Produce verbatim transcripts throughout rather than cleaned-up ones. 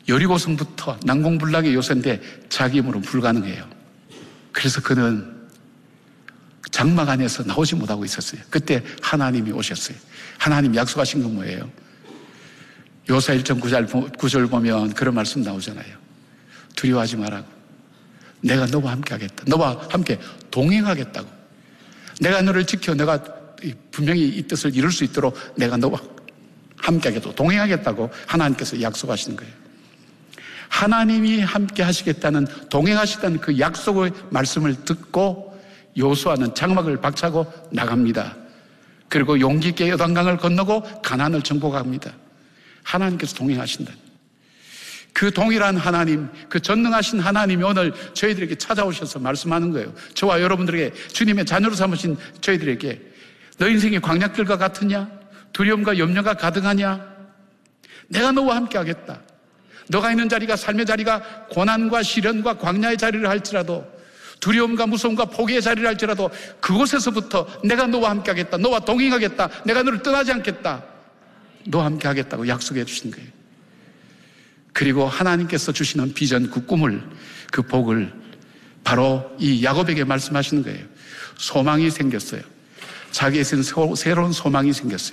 여리고성부터 난공불락의 요새인데 자기 힘으로 불가능해요. 그래서 그는 장막 안에서 나오지 못하고 있었어요. 그때 하나님이 오셨어요. 하나님 약속하신 건 뭐예요? 요사 일 장 구 절 보면 그런 말씀 나오잖아요. 두려워하지 말라고. 내가 너와 함께 하겠다. 너와 함께 동행하겠다고. 내가 너를 지켜 내가 분명히 이 뜻을 이룰 수 있도록 내가 너와 함께 하겠다고, 동행하겠다고 하나님께서 약속하시는 거예요. 하나님이 함께 하시겠다는, 동행하시다는 그 약속의 말씀을 듣고 요수아는 장막을 박차고 나갑니다. 그리고 용기 있게 요단강을 건너고 가나안을 정복합니다. 하나님께서 동행하신다. 그 동일한 하나님, 그 전능하신 하나님이 오늘 저희들에게 찾아오셔서 말씀하는 거예요. 저와 여러분들에게, 주님의 자녀로 삼으신 저희들에게, 너 인생이 광야길과 같으냐? 두려움과 염려가 가득하냐? 내가 너와 함께 하겠다. 너가 있는 자리가, 삶의 자리가 고난과 시련과 광야의 자리를 할지라도, 두려움과 무서움과 포기의 자리를 할지라도 그곳에서부터 내가 너와 함께 하겠다. 너와 동행하겠다. 내가 너를 떠나지 않겠다. 너와 함께 하겠다고 약속해 주신 거예요. 그리고 하나님께서 주시는 비전, 그 꿈을, 그 복을 바로 이 야곱에게 말씀하시는 거예요. 소망이 생겼어요. 자기에게는 새로운 소망이 생겼어요.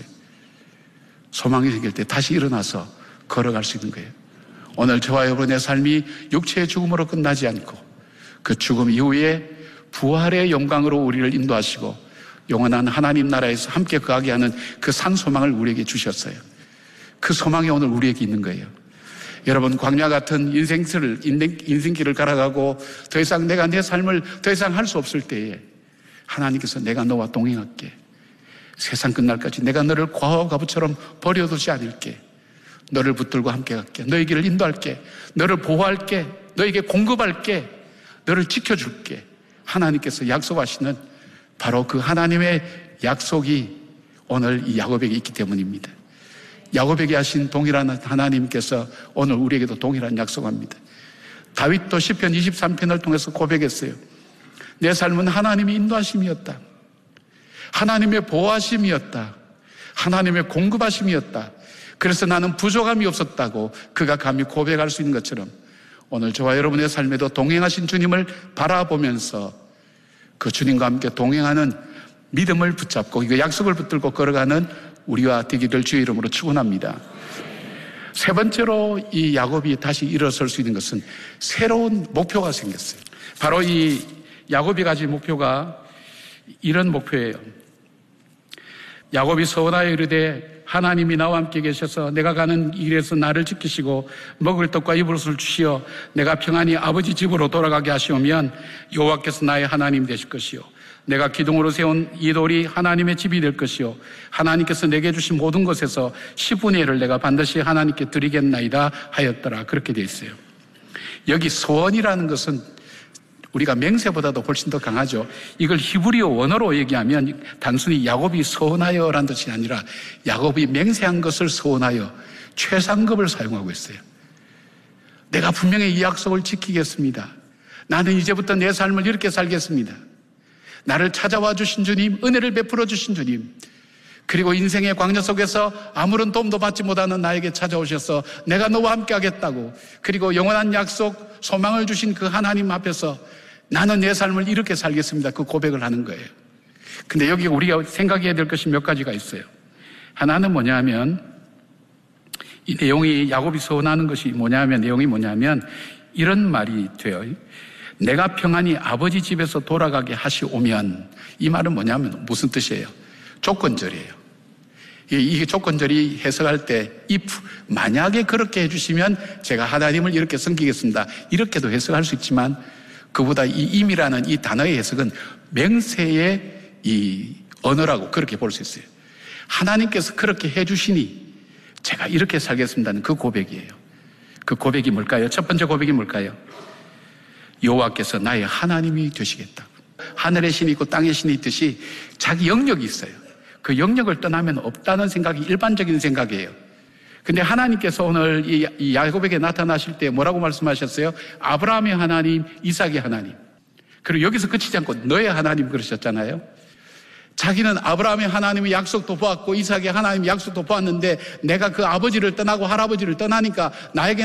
소망이 생길 때 다시 일어나서 걸어갈 수 있는 거예요. 오늘 저와 여러분의 삶이 육체의 죽음으로 끝나지 않고 그 죽음 이후에 부활의 영광으로 우리를 인도하시고 영원한 하나님 나라에서 함께 거하게 하는 그 산 소망을 우리에게 주셨어요. 그 소망이 오늘 우리에게 있는 거예요. 여러분, 광야 같은 인생길을, 인생길을 걸어가고 더 이상 내가 내 삶을 더 이상 할 수 없을 때에 하나님께서 내가 너와 동행할게. 세상 끝날까지 내가 너를 과거 가부처럼 버려두지 않을게. 너를 붙들고 함께 갈게. 너의 길을 인도할게. 너를 보호할게. 너에게 공급할게. 너를 지켜줄게. 하나님께서 약속하시는 바로 그 하나님의 약속이 오늘 이 야곱에게 있기 때문입니다. 야곱에게 하신 동일한 하나님께서 오늘 우리에게도 동일한 약속합니다. 다윗도 시편 이십삼 편을 통해서 고백했어요. 내 삶은 하나님의 인도하심이었다. 하나님의 보호하심이었다. 하나님의 공급하심이었다. 그래서 나는 부족함이 없었다고 그가 감히 고백할 수 있는 것처럼 오늘 저와 여러분의 삶에도 동행하신 주님을 바라보면서 그 주님과 함께 동행하는 믿음을 붙잡고 그 약속을 붙들고 걸어가는 우리와 되기를 주의 이름으로 축원합니다. 세 번째로 이 야곱이 다시 일어설 수 있는 것은 새로운 목표가 생겼어요. 바로 이 야곱이 가진 목표가 이런 목표예요. 야곱이 서원하여 이르되 하나님이 나와 함께 계셔서 내가 가는 길에서 나를 지키시고 먹을 떡과 입을 옷을 주시어 내가 평안히 아버지 집으로 돌아가게 하시오면 여호와께서 나의 하나님 되실 것이요 내가 기둥으로 세운 이 돌이 하나님의 집이 될 것이요 하나님께서 내게 주신 모든 것에서 십분의 일을 내가 반드시 하나님께 드리겠나이다 하였더라. 그렇게 되어 있어요. 여기 소원이라는 것은 우리가 맹세보다도 훨씬 더 강하죠. 이걸 히브리어 원어로 얘기하면 단순히 야곱이 소원하여라는 뜻이 아니라 야곱이 맹세한 것을 소원하여 최상급을 사용하고 있어요. 내가 분명히 이 약속을 지키겠습니다. 나는 이제부터 내 삶을 이렇게 살겠습니다. 나를 찾아와 주신 주님, 은혜를 베풀어 주신 주님, 그리고 인생의 광야 속에서 아무런 도움도 받지 못하는 나에게 찾아오셔서 내가 너와 함께 하겠다고, 그리고 영원한 약속, 소망을 주신 그 하나님 앞에서 나는 내 삶을 이렇게 살겠습니다. 그 고백을 하는 거예요. 근데 여기 우리가 생각해야 될 것이 몇 가지가 있어요. 하나는 뭐냐면, 이 내용이 야곱이 소원하는 것이 뭐냐면, 내용이 뭐냐면 이런 말이 돼요. 내가 평안히 아버지 집에서 돌아가게 하시오면, 이 말은 뭐냐면 무슨 뜻이에요? 조건절이에요. 이게 조건절이 해석할 때 if, 만약에 그렇게 해주시면 제가 하나님을 이렇게 섬기겠습니다. 이렇게도 해석할 수 있지만 그보다 이 임이라는 이 단어의 해석은 맹세의 이 언어라고 그렇게 볼 수 있어요. 하나님께서 그렇게 해주시니 제가 이렇게 살겠습니다는 그 고백이에요. 그 고백이 뭘까요? 첫 번째 고백이 뭘까요? 여호와께서 나의 하나님이 되시겠다. 하늘의 신이 있고 땅의 신이 있듯이 자기 영역이 있어요. 그 영역을 떠나면 없다는 생각이 일반적인 생각이에요. 근데 하나님께서 오늘 이 야곱에게 나타나실 때 뭐라고 말씀하셨어요? 아브라함의 하나님, 이삭의 하나님. 그리고 여기서 그치지 않고 너의 하나님 그러셨잖아요. 자기는 아브라함의 하나님의 약속도 보았고 이삭의 하나님의 약속도 보았는데 내가 그 아버지를 떠나고 할아버지를 떠나니까 나에게